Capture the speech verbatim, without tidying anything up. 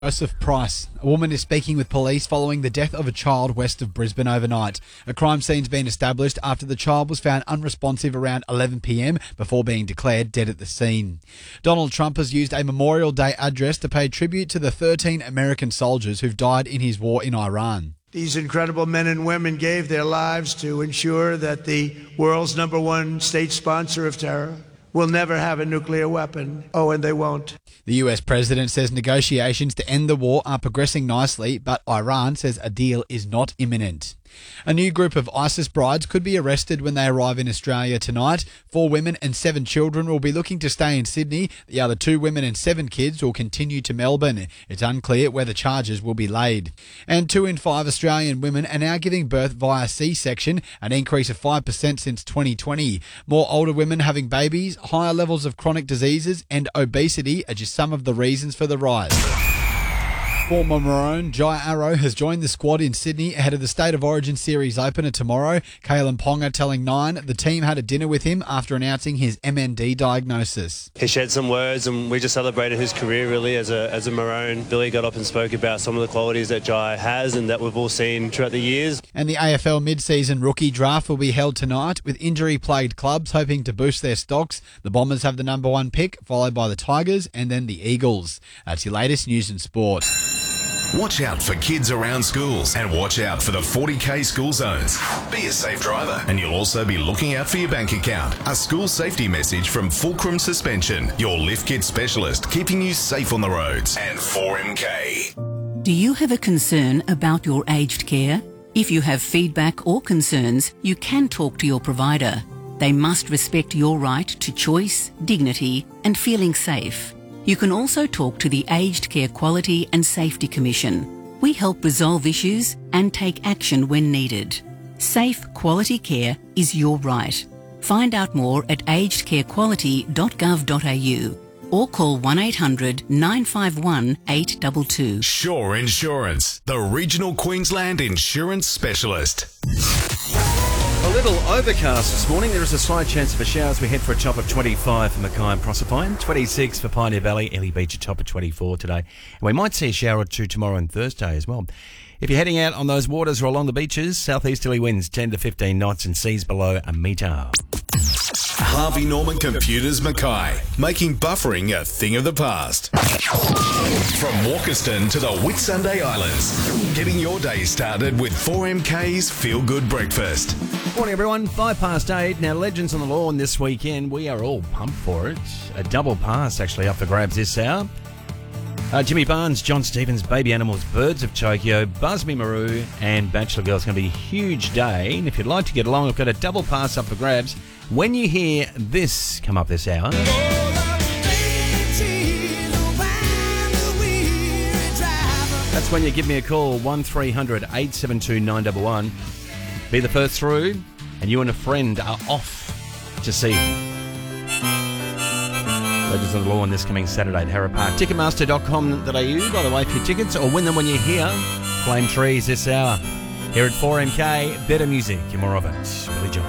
Joseph Price. A woman is speaking with police following the death of a child west of Brisbane overnight. A crime scene's been established after the child was found unresponsive around eleven p.m. before being declared dead at the scene. Donald Trump has used a Memorial Day address to pay tribute to the thirteen American soldiers who've died in his war in Iran. These incredible men and women gave their lives to ensure that the world's number one state sponsor of terror will never have a nuclear weapon. Oh, and they won't. The U S president says negotiations to end the war are progressing nicely, but Iran says a deal is not imminent. A new group of ISIS brides could be arrested when they arrive in Australia tonight. Four women and seven children will be looking to stay in Sydney. The other two women and seven kids will continue to Melbourne. It's unclear whether charges will be laid. And two in five Australian women are now giving birth via C-section, an increase of five percent since twenty twenty. More older women having babies, higher levels of chronic diseases and obesity are just some of the reasons for the rise. Former Maroon Jai Arrow has joined the squad in Sydney ahead of the State of Origin Series opener tomorrow. Kalen Ponga telling Nine the team had a dinner with him after announcing his M N D diagnosis. He shared some words and we just celebrated his career really as a as a Maroon. Billy got up and spoke about some of the qualities that Jai has and that we've all seen throughout the years. And the A F L mid-season rookie draft will be held tonight with injury-plagued clubs hoping to boost their stocks. The Bombers have the number one pick, followed by the Tigers and then the Eagles. That's your latest news and sport. Watch out for kids around schools and watch out for the forty K school zones. Be a safe driver and you'll also be looking out for your bank account. A school safety message from Fulcrum Suspension, your lift kit specialist, keeping you safe on the roads. And four M K. Do you have a concern about your aged care? If you have feedback or concerns, you can talk to your provider. They must respect your right to choice, dignity and feeling safe. You can also talk to the Aged Care Quality and Safety Commission. We help resolve issues and take action when needed. Safe, quality care is your right. Find out more at aged care quality dot gov dot a u or call one eight hundred nine five one eight two two. Shore Insurance, the regional Queensland insurance specialist. A little overcast this morning. There is a slight chance of a shower as we head for a top of twenty-five for Mackay and Proserpine, twenty-six for Pioneer Valley, Ellie Beach a top of twenty-four today. And we might see a shower or two tomorrow and Thursday as well. If you're heading out on those waters or along the beaches, southeasterly winds ten to fifteen knots and seas below a metre. Harvey Norman Computers Mackay, making buffering a thing of the past. From Walkerston to the Whitsunday Islands, getting your day started with four M K's Feel Good Breakfast. Morning everyone, five past eight. Now Legends on the Lawn this weekend, we are all pumped for it. A double pass actually up for grabs this hour. Uh, Jimmy Barnes, John Stevens, Baby Animals, Birds of Tokyo, Buzzme Maru and Bachelor Girl. It's going to be a huge day. And if you'd like to get along, I've got a double pass up for grabs when you hear this come up this hour. That's when you give me a call, one three hundred eight seven two nine one one. Be the first through, and you and a friend are off to see Legends on the Lawn this coming Saturday at Harrow Park. Ticketmaster dot com dot a u, by the way, for your tickets, or win them when you're here. Flame Trees this hour. Here at four M K, better music and more of it. Billy Joel.